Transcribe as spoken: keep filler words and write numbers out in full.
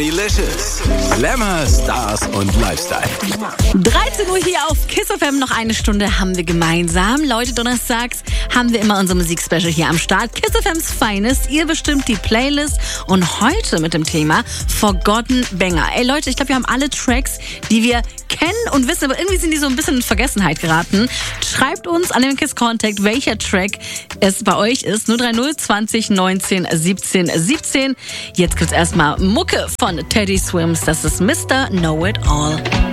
Freelicious. Glamour, Stars und Lifestyle. dreizehn Uhr hier auf Kiss F M. Noch eine Stunde haben wir gemeinsam. Leute, donnerstags haben wir immer unser Musikspecial hier am Start. Kiss F M's Finest. Ihr bestimmt die Playlist. Und heute mit dem Thema Forgotten Banger. Ey Leute, ich glaube, wir haben alle Tracks, die wir kennen und wissen, aber irgendwie sind die so ein bisschen in Vergessenheit geraten. Schreibt uns an den Kiss Contact, welcher Track es bei euch ist. null drei null zwanzig neunzehn siebzehn siebzehn. Jetzt gibt's erstmal Mucke von Teddy Swims. Das ist Mister Know It All.